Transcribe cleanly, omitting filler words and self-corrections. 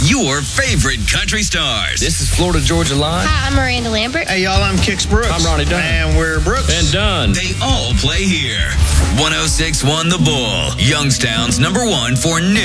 your favorite country stars. This is Florida Georgia Line. Hi, I'm Miranda Lambert. Hey, y'all, I'm Kix Brooks. I'm Ronnie Dunn. And we're Brooks. And Dunn. They all play here. 106.1 The Bull, Youngstown's #1 for news.